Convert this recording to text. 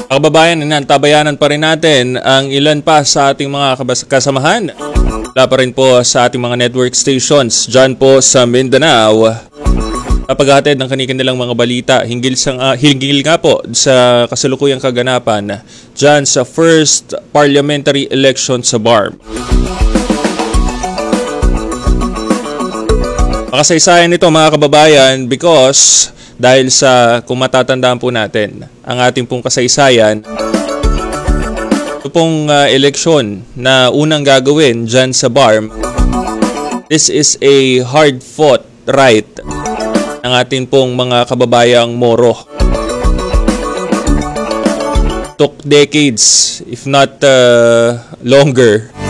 Kababayan, nantabayanan pa rin natin ang ilan pa sa ating mga kasamahan. Wala pa rin po sa ating mga network stations dyan po sa Mindanao. Napaghatid ng kanilang mga balita hinggil nga po sa kasalukuyang kaganapan dyan sa first parliamentary election sa BARMM. Makasaysayan nito mga kababayan because dahil sa kung matatandaan po natin ang ating pong kasaysayan, ito pong eleksyon na unang gagawin dyan sa BARMM, this is a hard-fought right ng ating pong mga kababayang Moro. Took decades, if not longer,